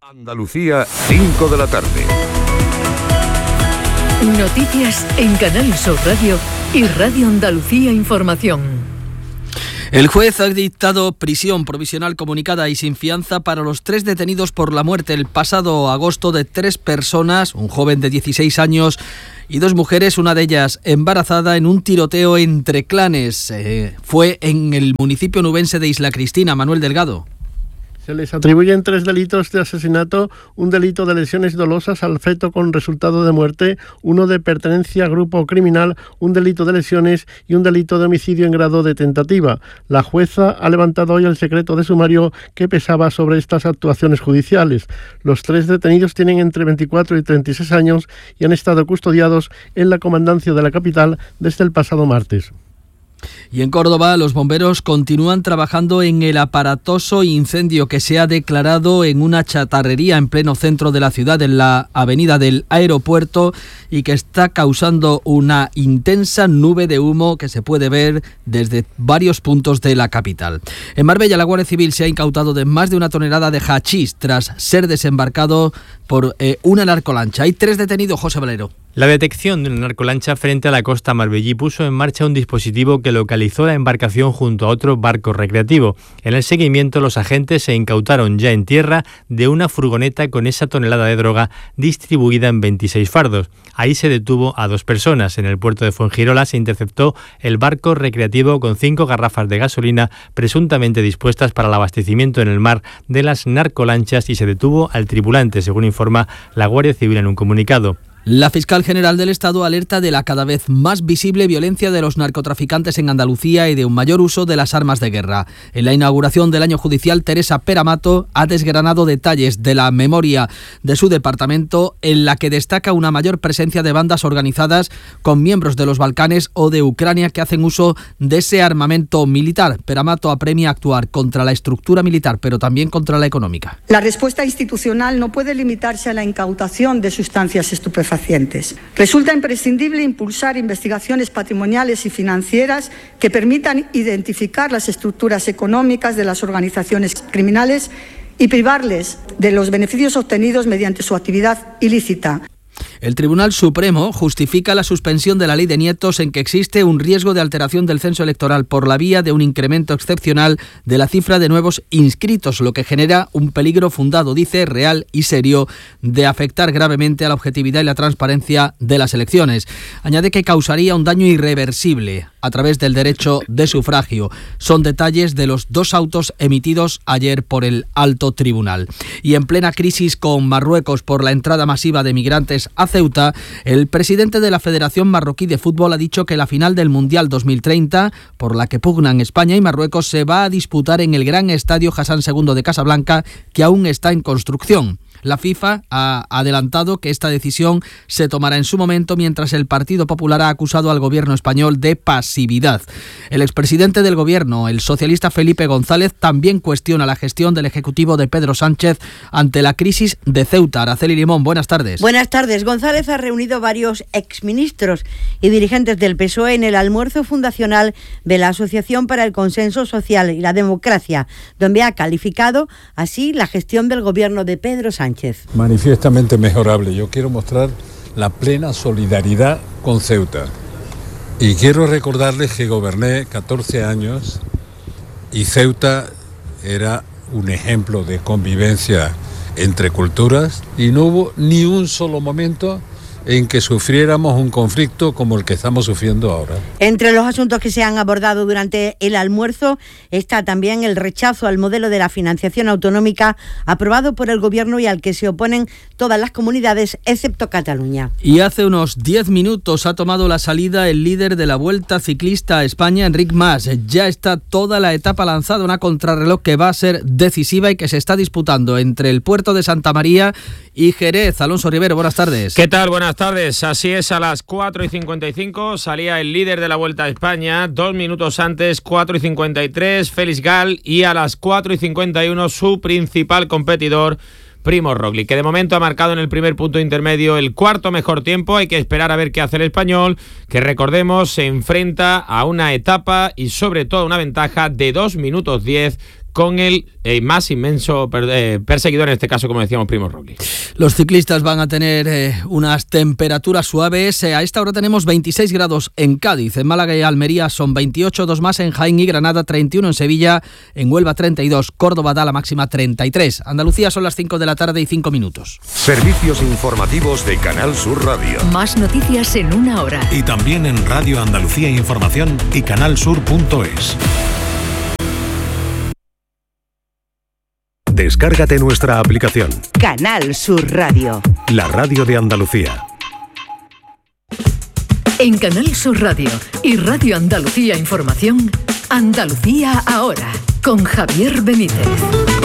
Andalucía, 5 de la tarde. Noticias en Canal Sur Radio y Radio Andalucía Información. El juez ha dictado prisión provisional comunicada y sin fianza para los 3 detenidos por la muerte el pasado agosto de 3 personas, un joven de 16 años y 2 mujeres, una de ellas embarazada, en un tiroteo entre clanes. Fue en el municipio nubense de Isla Cristina. Manuel Delgado. Se les atribuyen 3 delitos de asesinato, un delito de lesiones dolosas al feto con resultado de muerte, uno de pertenencia a grupo criminal, un delito de lesiones y un delito de homicidio en grado de tentativa. La jueza ha levantado hoy el secreto de sumario que pesaba sobre estas actuaciones judiciales. Los 3 detenidos tienen entre 24 y 36 años y han estado custodiados en la comandancia de la capital desde el pasado martes. Y en Córdoba, los bomberos continúan trabajando en el aparatoso incendio que se ha declarado en una chatarrería en pleno centro de la ciudad, en la avenida del Aeropuerto, y que está causando una intensa nube de humo que se puede ver desde varios puntos de la capital. En Marbella, la Guardia Civil se ha incautado de más de 1 tonelada de hachís tras ser desembarcado por una narcolancha. Hay 3 detenidos, José Valero. La detección de una narcolancha frente a la costa marbellí puso en marcha un dispositivo que localizó la embarcación junto a otro barco recreativo. En el seguimiento, los agentes se incautaron ya en tierra de una furgoneta con esa tonelada de droga distribuida en 26 fardos. Ahí se detuvo a 2 personas. En el puerto de Fuengirola se interceptó el barco recreativo con 5 garrafas de gasolina presuntamente dispuestas para el abastecimiento en el mar de las narcolanchas y se detuvo al tripulante, según informa la Guardia Civil en un comunicado. La fiscal general del Estado alerta de la cada vez más visible violencia de los narcotraficantes en Andalucía y de un mayor uso de las armas de guerra. En la inauguración del año judicial, Teresa Peramato ha desgranado detalles de la memoria de su departamento, en la que destaca una mayor presencia de bandas organizadas con miembros de los Balcanes o de Ucrania que hacen uso de ese armamento militar. Peramato apremia a actuar contra la estructura militar, pero también contra la económica. La respuesta institucional no puede limitarse a la incautación de sustancias estupefacientes. Resulta imprescindible impulsar investigaciones patrimoniales y financieras que permitan identificar las estructuras económicas de las organizaciones criminales y privarles de los beneficios obtenidos mediante su actividad ilícita. El Tribunal Supremo justifica la suspensión de la ley de nietos en que existe un riesgo de alteración del censo electoral por la vía de un incremento excepcional de la cifra de nuevos inscritos, lo que genera un peligro fundado, dice, real y serio, de afectar gravemente a la objetividad y la transparencia de las elecciones. Añade que causaría un daño irreversible a través del derecho de sufragio. Son detalles de los 2 autos emitidos ayer por el Alto Tribunal. Y en plena crisis con Marruecos por la entrada masiva de migrantes a Ceuta, el presidente de la Federación Marroquí de Fútbol ha dicho que la final del Mundial 2030, por la que pugnan España y Marruecos, se va a disputar en el gran estadio Hassan II de Casablanca, que aún está en construcción. La FIFA ha adelantado que esta decisión se tomará en su momento, mientras el Partido Popular ha acusado al gobierno español de pasividad. El expresidente del gobierno, el socialista Felipe González, también cuestiona la gestión del ejecutivo de Pedro Sánchez ante la crisis de Ceuta. Araceli Limón, buenas tardes. Buenas tardes. González ha reunido varios exministros y dirigentes del PSOE en el almuerzo fundacional de la Asociación para el Consenso Social y la Democracia, donde ha calificado así la gestión del gobierno de Pedro Sánchez. Manifiestamente mejorable. Yo quiero mostrar la plena solidaridad con Ceuta. Y quiero recordarles que goberné 14 años y Ceuta era un ejemplo de convivencia entre culturas y no hubo ni un solo momento en que sufriéramos un conflicto como el que estamos sufriendo ahora. Entre los asuntos que se han abordado durante el almuerzo está también el rechazo al modelo de la financiación autonómica aprobado por el Gobierno y al que se oponen todas las comunidades excepto Cataluña. Y hace unos 10 minutos ha tomado la salida el líder de la Vuelta Ciclista a España, Enric Mas. Ya está toda la etapa lanzada, una contrarreloj que va a ser decisiva y que se está disputando entre el puerto de Santa María y Jerez. Alonso Rivero, buenas tardes. ¿Qué tal? Buenas tardes. Así es, a las 4:55 salía el líder de la Vuelta a España, 2 minutos antes, 4:53, Félix Gal, y a las 4:51 su principal competidor, Primož Roglič, que de momento ha marcado en el primer punto intermedio el cuarto mejor tiempo. Hay que esperar a ver qué hace el español, que recordemos se enfrenta a una etapa y sobre todo una ventaja de 2 minutos 10 con el más inmenso perseguidor, en este caso, como decíamos, Primož Roglič. Los ciclistas van a tener unas temperaturas suaves. A esta hora tenemos 26 grados en Cádiz, en Málaga y Almería son 28, 2 más en Jaén y Granada, 31 en Sevilla, en Huelva 32, Córdoba da la máxima 33. Andalucía son las 5 de la tarde y 5 minutos. Servicios informativos de Canal Sur Radio. Más noticias en una hora. Y también en Radio Andalucía Información y canalsur.es. Descárgate nuestra aplicación. Canal Sur Radio. La radio de Andalucía. En Canal Sur Radio y Radio Andalucía Información, Andalucía ahora, con Javier Benítez.